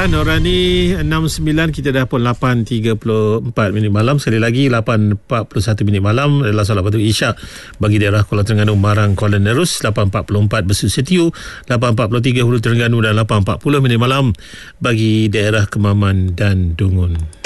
Norani 69, kita dah pun 8.34 minit malam. Sekali lagi 8.41 minit malam adalah solat waktu Isyak bagi daerah Kuala Terengganu, Marang, Kuala Nerus. 8.44 Besut Setiu, 8.43 Hulu Terengganu dan 8.40 minit malam bagi daerah Kemaman dan Dungun.